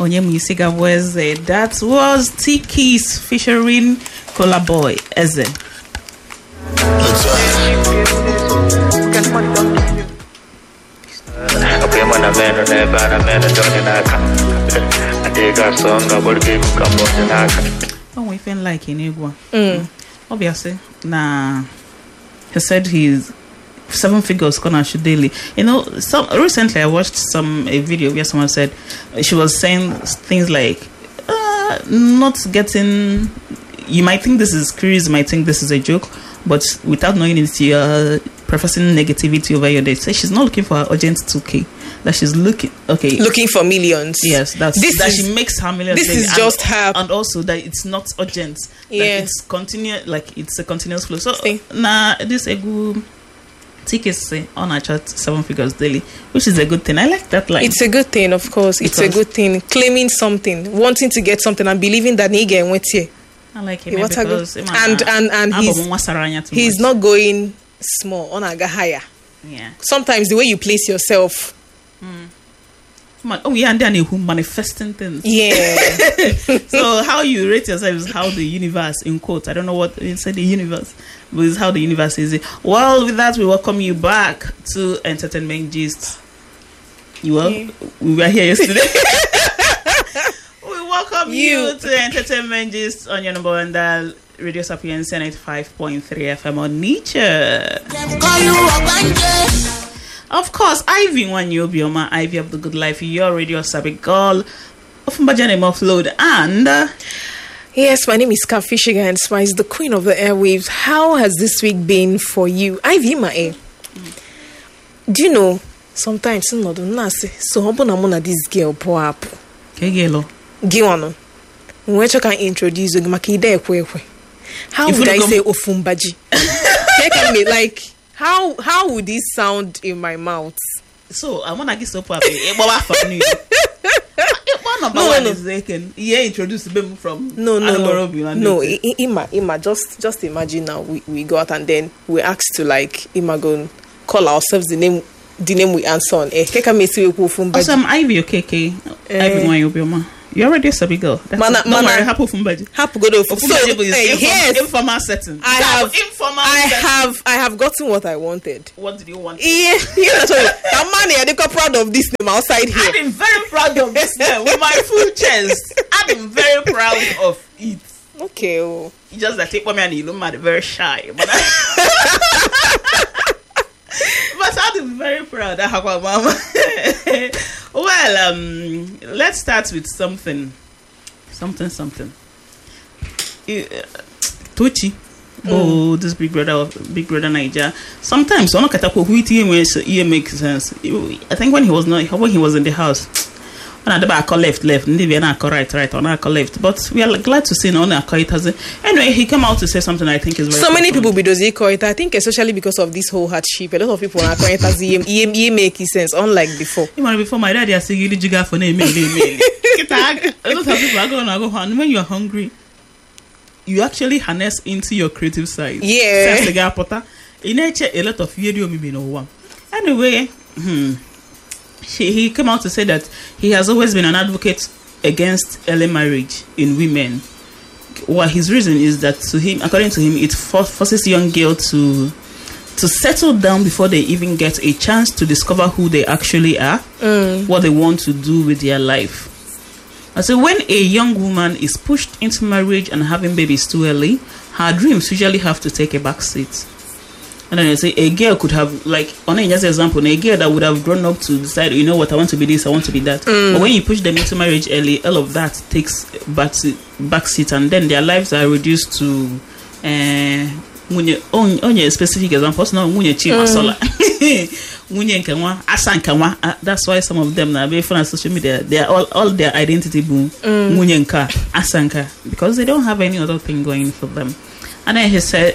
Onyemuyisiga Weze. That was Tiki's featuring Cola Boy Eze. Oh, we feel like in Igwa. Obviously, nah. He said he's 7 figures gonna shoot daily. You know, recently I watched a video where someone said she was saying things like, not getting. You might think this is crazy, you might think this is a joke, but without knowing it, you're professing negativity over your day. So she's not looking for her urgent 2K. That she's looking for millions. Yes, she makes her millions. This is just her, and also that it's not urgent. Yeah, it's it's a continuous flow. So this a good tickets on our chart 7 figures daily, which is a good thing. I like that line. It's a good thing, of course. It's a good thing. Claiming something, wanting to get something, and believing that Nige went here. I like him because and he's not going small on a higher. Yeah. Sometimes the way you place yourself. Oh yeah, and then who manifesting things. Yeah. So how you rate yourself is how the universe, in quote, I don't know what you said, the universe, but it's how the universe is. Well, with that, we welcome you back to Entertainment Gist. We were here yesterday. We welcome you to Entertainment Gist on your number one dial, Radio Sapiens 95.3 FM on Nature. Of course, Ivy Wanyobioma, Ivy of the Good Life, your Radio Sabi girl of Mbajane Offload, and yes, my name is Kafi Shiga and Spice, the queen of the airwaves. How has this week been for you, Ivy Mae? Do you know sometimes so this girl pour up? Giwano, when you can introduce you, how would I say Ofumbaji? Take me like. How would this sound in my mouth? So I wanna get so happy. Introduce them from no. Ima, just imagine now we go out and then we ask to like Ima go call ourselves the name we answer on. Also, I'm Ivy Okeke. Everyone you'll be ma. You already a sabi girl. Don't worry, happy Fumbaji. Happy go to yes. Informal setting. I have gotten what I wanted. What did you want? Yeah, I'm proud of this name outside here. I've been very proud of this name with my full chest. I've been very proud of it. Okay. Oh. You just like take me and you look mad, very shy. But I'm very proud. I have a mama. Well, let's start with something. Tochi. Oh, this big brother Niger. Sometimes when it makes sense. I think when he was in the house, when I left, right, on left. But we are glad to see it has anyway. He came out to say something I think is very. So many people because he call it. I think especially because of this whole hardship, a lot of people are calling it as he make sense, unlike before. Even before my daddy said you jiga for name. A lot of people are going to go home when you are hungry. You actually harness into your creative side. Yeah. In nature, a lot of video maybe no one. Anyway, he came out to say that he has always been an advocate against early marriage in women. Well, his reason is that according to him, it forces young girls to settle down before they even get a chance to discover who they actually are, what they want to do with their life. And so when a young woman is pushed into marriage and having babies too early, her dreams usually have to take a back seat. And then I say a girl could have, like, on a just example, a girl that would have grown up to decide, you know what, I want to be this, I want to be that. But when you push them into marriage early, all of that takes back seat, and then their lives are reduced to on a specific example, now that's why some of them are very fun on social media. They are all their identity boom asanka, because they don't have any other thing going for them. And then he said,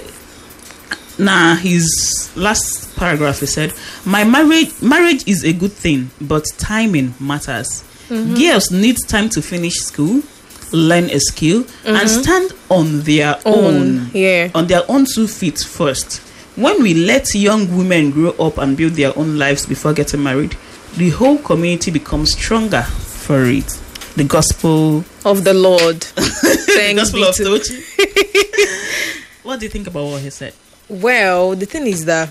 his last paragraph, he said, my marriage is a good thing, but timing matters. Girls need time to finish school, learn a skill, and stand on their own 2 feet first. When we let young women grow up and build their own lives before getting married, the whole community becomes stronger for it. the gospel of the Lord. the Thanks gospel be of to- Tochi. What do you think about what he said? Well, the thing is that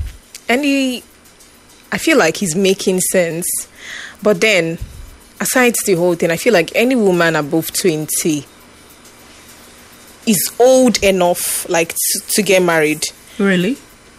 I feel like he's making sense, but then aside the whole thing, I feel like any woman above 20 is old enough, like to get married. Really?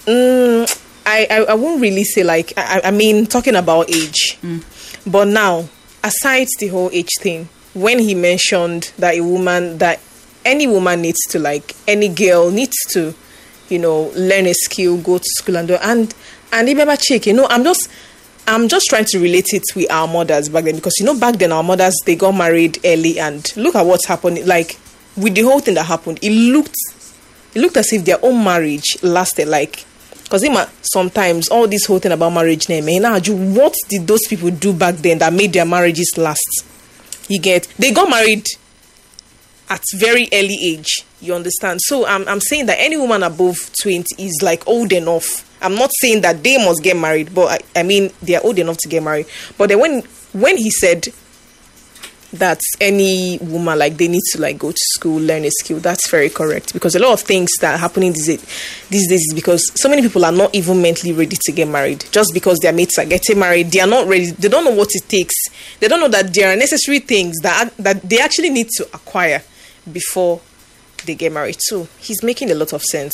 I won't really say like I mean talking about age, but now aside the whole age thing, when he mentioned that any woman needs to, like any girl needs to, learn a skill, go to school and remember check, I'm just trying to relate it with our mothers back then, because back then our mothers, they got married early, and look at what's happened. Like with the whole thing that happened, it looked as if their own marriage lasted, like, because sometimes all this whole thing about marriage name, what did those people do back then that made their marriages last? They got married at very early age, you understand? So I'm saying that any woman above 20 is like old enough. I'm not saying that they must get married, but I mean they're old enough to get married. But then when he said that any woman, like, they need to, like, go to school, learn a skill, that's very correct, because a lot of things that are happening these days is because so many people are not even mentally ready to get married. Just because their mates are getting married, they are not ready. They don't know what it takes. They don't know that there are necessary things that they actually need to acquire before they get married. So he's making a lot of sense.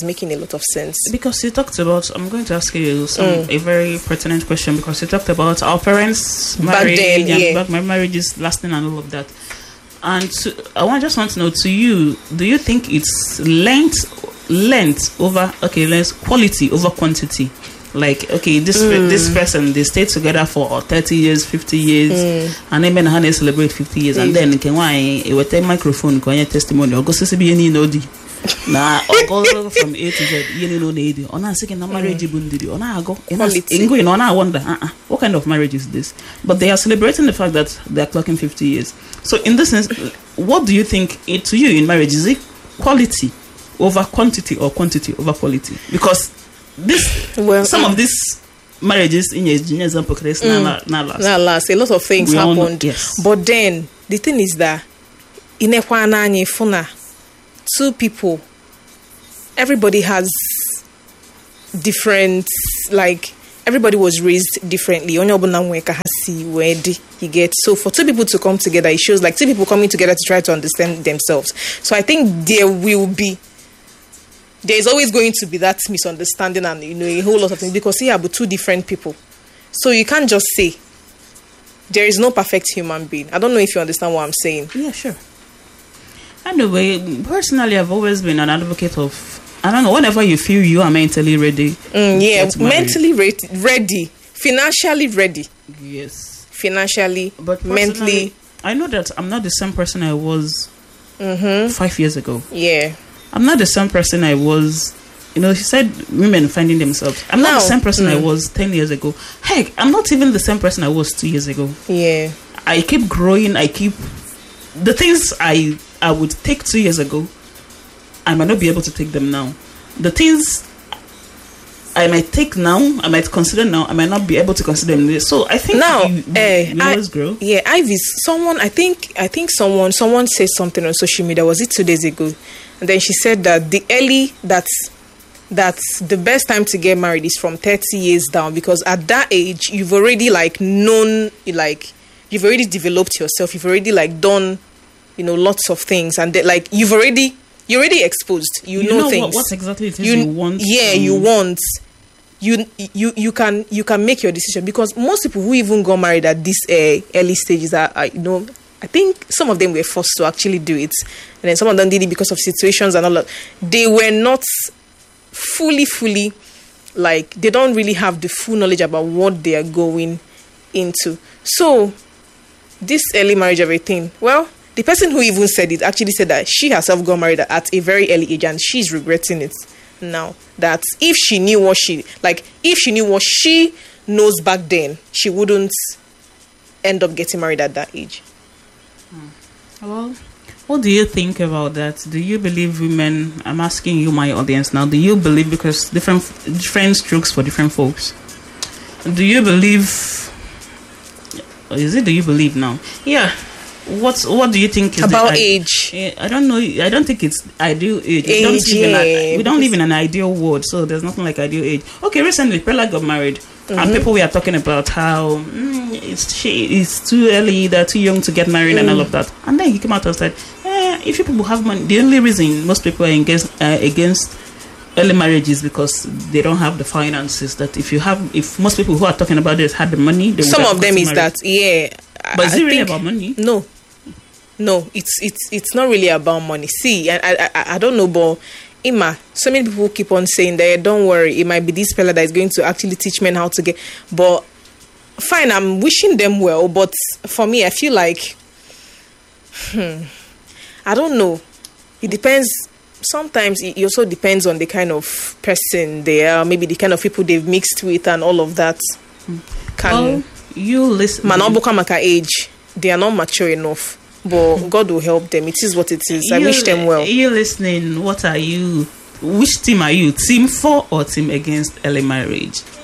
Because he talked about, I'm going to ask you a very pertinent question, because he talked about our parents' marriage and my marriage is lasting and all of that. And I just want to know, to you, do you think it's length over quality over quantity? Like, okay, this person, they stayed together for 30 years, 50 years, and then they celebrate 50 years, and then it will take microphone, testimony, or go to be any nodi. Nah, go from A to Z, you know, need on a second marriage, on a go, in on I wonder, what kind of marriage is this? But they are celebrating the fact that they are clocking 50 years. So, in this sense, what do you think to you in marriage? Is it quality over quantity or quantity over quality? Because some of these marriages in your example case not last. A lot of things happened. Yes. But then the thing is that in Funa, two people, everybody has different, like, everybody was raised differently. You get, so for two people to come together, it shows like two people coming together to try to understand themselves. So I think there's always going to be that misunderstanding and a whole lot of things, because here are two different people. So you can't just say there is no perfect human being. I don't know if you understand what I'm saying. Yeah, sure. Anyway, personally, I've always been an advocate of, I don't know, whenever you feel you are mentally ready. Mentally ready, financially ready. Yes. Financially, but mentally. I know that I'm not the same person I was 5 years ago. Yeah. I'm not the same person I was, he said women finding themselves. I'm not the same person I was 10 years ago. Heck, I'm not even the same person I was 2 years ago. Yeah. I keep growing. The things I would take 2 years ago, I might not be able to take them now. The things I might take now, I might consider now, I might not be able to consider them. So I think now, we always grow. Yeah, Ivy, I think someone said something on social media, was it 2 days ago? And then she said that that's the best time to get married is from 30 years down, because at that age you've already you've already developed yourself, you've already done lots of things, and you're already exposed, you know things. What exactly it is you want. Yeah, you want. You can make your decision, because most people who even got married at this early stages are I think some of them were forced to actually do it, and then some of them did it because of situations and all that. They were not fully they don't really have the full knowledge about what they are going into. So this early marriage, everything, well, the person who even said it actually said that she herself got married at a very early age, and she's regretting it now. That if she knew what she knows back then, she wouldn't end up getting married at that age. Well, what do you think about that? Do you believe women, I'm asking you, my audience now, do you believe, because different strokes for different folks, do you believe now? Yeah, what do you think is about age? I don't know. I don't think it's ideal age. We don't live in an ideal world, so there's nothing like ideal age. Okay, recently Pella got married, and people were talking about how it's too early, they're too young to get married, and all of that. And then he came out and said, if you people have money, the only reason most people are against early marriage is because they don't have the finances. That if most people who are talking about this had the money, they some of them is that But is it really about money? No, it's not really about money. See, I don't know, but Ima, so many people keep on saying that don't worry, it might be this fella that is going to actually teach men how to get. But fine, I'm wishing them well. But for me, I feel like I don't know. It depends. Sometimes it also depends on the kind of person they are, maybe the kind of people they've mixed with, and all of that. You listen. Manabokamaka age, they are not mature enough. But God will help them. It is what it is. I wish them well. You listening? What are you? Which team are you? Team for or team against early marriage?